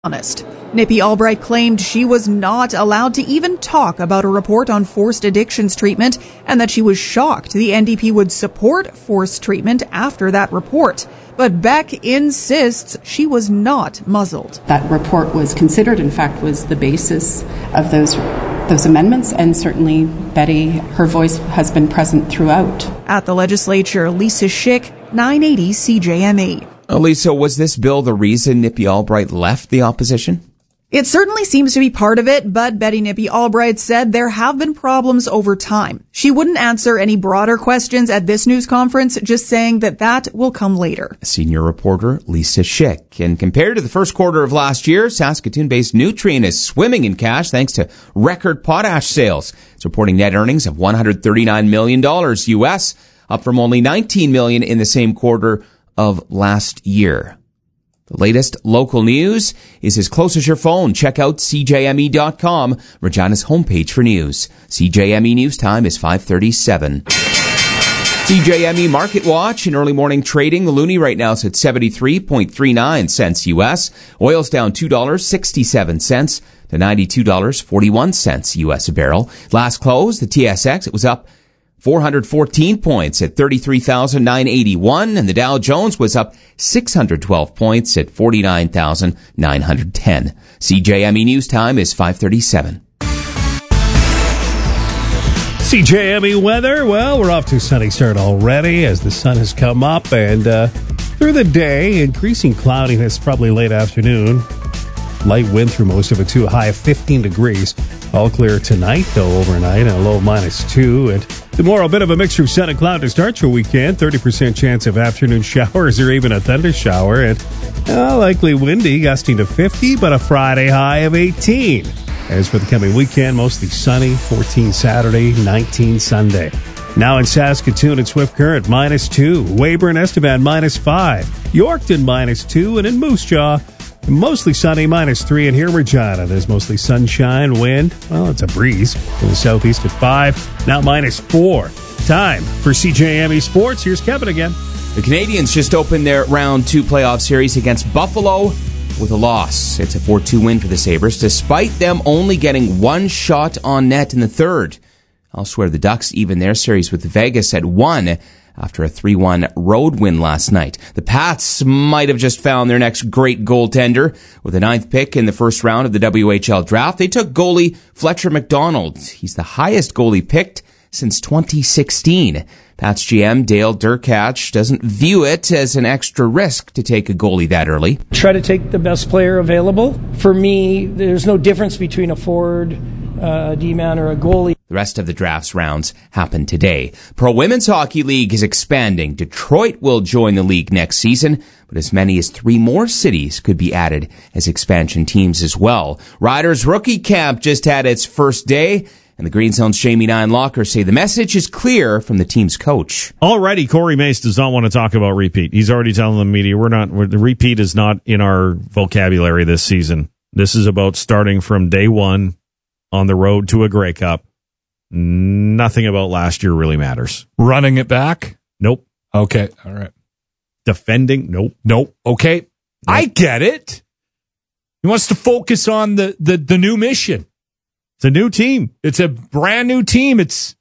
honest. Nippy Albright claimed she was not allowed to even talk about a report on forced addictions treatment and that she was shocked the NDP would support forced treatment after that report. But Beck insists she was not muzzled. That report was considered, in fact, was the basis of those amendments, and certainly Betty, her voice has been present throughout. At the legislature, Lisa Schick, 980 CJME. Lisa, was this bill the reason Nippy Albright left the opposition? It certainly seems to be part of it, but Betty Nippy Albright said there have been problems over time. She wouldn't answer any broader questions at this news conference, just saying that will come later. Senior reporter Lisa Schick. And compared to the first quarter of last year, Saskatoon-based Nutrien is swimming in cash thanks to record potash sales. It's reporting net earnings of $139 million US, up from only $19 million in the same quarter of last year. The latest local news is as close as your phone. Check out CJME.com, Regina's homepage for news. CJME News Time is 5:37. CJME Market Watch in early morning trading. The loonie right now is at 73.39 cents US. Oil's down $2.67 to $92.41 US a barrel. Last close, the TSX, it was up 414 points at 33,981, and the Dow Jones was up 612 points at 49,910. CJME News Time is 5:37. CJME weather, well, we're off to a sunny start already as the sun has come up, and through the day, increasing cloudiness probably late afternoon. Light wind through most of it, too. A high of 15 degrees. All clear tonight, though, overnight, and a low of -2. And tomorrow, a bit of a mixture of sun and cloud to start your weekend. 30% chance of afternoon showers or even a thunder shower. And likely windy, gusting to 50, but a Friday high of 18. As for the coming weekend, mostly sunny. 14 Saturday, 19 Sunday. Now in Saskatoon and Swift Current, -2. Weyburn, Estevan, -5. Yorkton, -2. And in Moose Jaw, mostly sunny, -3, and here in Regina, there's mostly sunshine, wind. Well, it's a breeze from the southeast at 5, now -4. Time for CJME Sports. Here's Kevin again. The Canadians just opened their round 2 playoff series against Buffalo with a loss. It's a 4-2 win for the Sabres, despite them only getting one shot on net in the third. Elsewhere, the Ducks even their series with Vegas at 1 after a 3-1 road win last night. The Pats might have just found their next great goaltender. With the 9th pick in the first round of the WHL draft, they took goalie Fletcher McDonald. He's the highest goalie picked since 2016. Pats GM Dale Derkach doesn't view it as an extra risk to take a goalie that early. Try to take the best player available. For me, there's no difference between a forward, a D-man, or a goalie. The rest of the draft's rounds happen today. Pro Women's Hockey League is expanding. Detroit will join the league next season, but as many as 3 more cities could be added as expansion teams as well. Riders Rookie Camp just had its first day, and the Green Zone's Jamie Ninelocker say the message is clear from the team's coach. Already, Corey Mace does not want to talk about repeat. He's already telling the media the repeat is not in our vocabulary this season. This is about starting from day one on the road to a Grey Cup. Nothing about last year really matters. Running it back? Nope. Okay. All right. Defending? Nope. Nope. Okay. Nope. I get it. He wants to focus on the new mission. It's a new team. It's a brand new team. It's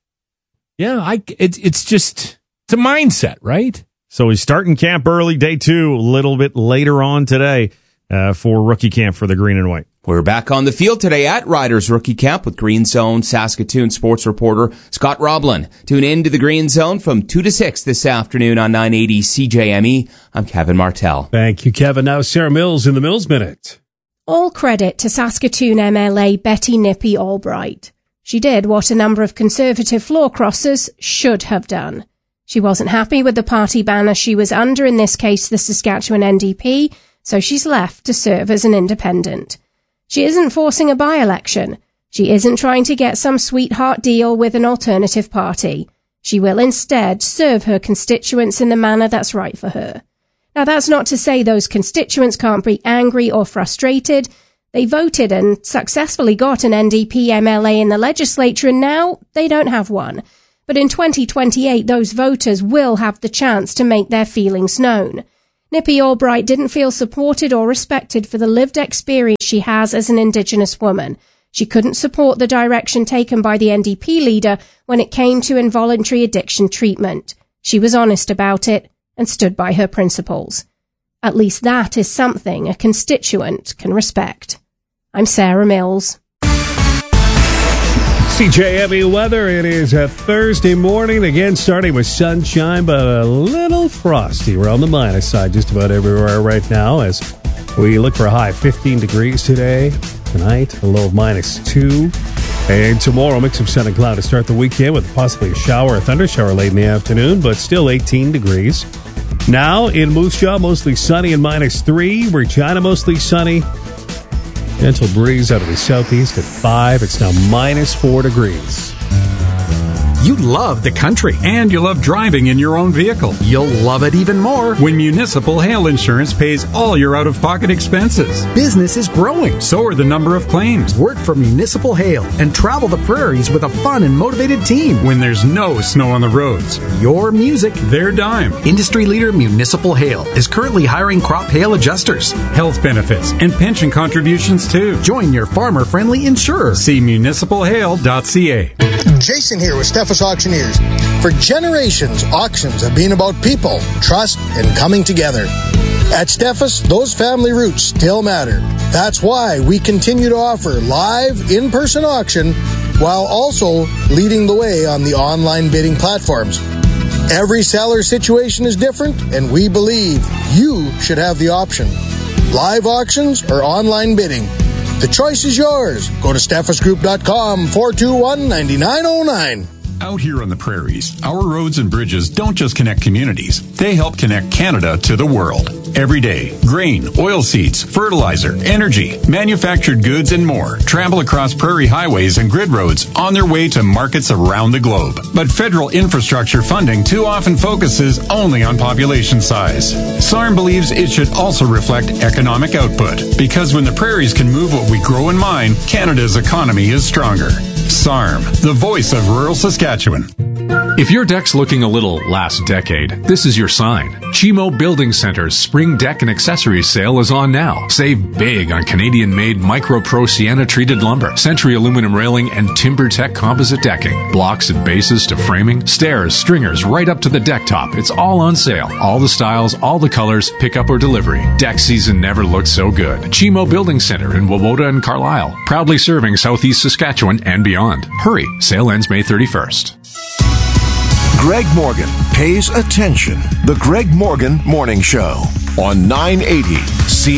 just a mindset, right? So he's starting camp early, day 2, a little bit later on today for rookie camp for the Green and White. We're back on the field today at Riders Rookie Camp with Green Zone Saskatoon sports reporter Scott Roblin. Tune in to the Green Zone from 2 to 6 this afternoon on 980 CJME. I'm Kevin Martell. Thank you, Kevin. Now Sarah Mills in the Mills Minute. All credit to Saskatoon MLA Betty Nippy Albright. She did what a number of Conservative floor crossers should have done. She wasn't happy with the party banner she was under, in this case the Saskatchewan NDP, so she's left to serve as an independent. She isn't forcing a by-election. She isn't trying to get some sweetheart deal with an alternative party. She will instead serve her constituents in the manner that's right for her. Now, that's not to say those constituents can't be angry or frustrated. They voted and successfully got an NDP MLA in the legislature, and now they don't have one. But in 2028, those voters will have the chance to make their feelings known. Nippy Albright didn't feel supported or respected for the lived experience she has as an Indigenous woman. She couldn't support the direction taken by the NDP leader when it came to involuntary addiction treatment. She was honest about it and stood by her principles. At least that is something a constituent can respect. I'm Sarah Mills. CJME weather. It is a Thursday morning, again starting with sunshine, but a little frosty. We're on the minus side just about everywhere right now as we look for a high of 15 degrees today. Tonight, a low of -2. And tomorrow, mix of sun and cloud to start the weekend with possibly a shower or thunder shower late in the afternoon, but still 18 degrees. Now in Moose Jaw, mostly sunny and -3. Regina, mostly sunny. Gentle breeze out of the southeast at 5. It's now -4 degrees. You love the country and you love driving in your own vehicle. You'll love it even more when Municipal Hail Insurance pays all your out-of-pocket expenses. Business is growing, so are the number of claims. Work for Municipal Hail and travel the prairies with a fun and motivated team when there's no snow on the roads. Your music, their dime. Industry leader Municipal Hail is currently hiring crop hail adjusters, health benefits, and pension contributions too. Join your farmer-friendly insurer. See municipalhail.ca. Jason here with Steffes Auctioneers. For generations, auctions have been about people, trust, and coming together. At Steffes, those family roots still matter. That's why we continue to offer live, in-person auction while also leading the way on the online bidding platforms. Every seller situation is different, and we believe you should have the option. Live auctions or online bidding. The choice is yours. Go to steffesgroup.com, 421-9909. Out here on the prairies, our roads and bridges don't just connect communities. They help connect Canada to the world. Every day, grain, oilseeds, fertilizer, energy, manufactured goods, and more travel across prairie highways and grid roads on their way to markets around the globe. But federal infrastructure funding too often focuses only on population size. SARM believes it should also reflect economic output, because when the prairies can move what we grow and mine, Canada's economy is stronger. SARM, the voice of rural Saskatchewan. If your deck's looking a little last decade, this is your sign. Chimo Building Center's Spring Deck and Accessories sale is on now. Save big on Canadian-made Micro Pro Sienna-treated lumber, Century aluminum railing, and TimberTech composite decking. Blocks and bases to framing, stairs, stringers, right up to the deck top. It's all on sale. All the styles, all the colors, pickup or delivery. Deck season never looked so good. Chimo Building Center in Wawota and Carlisle. Proudly serving Southeast Saskatchewan and beyond. Hurry, sale ends May 31st. Greg Morgan pays attention. The Greg Morgan Morning Show on 980 C.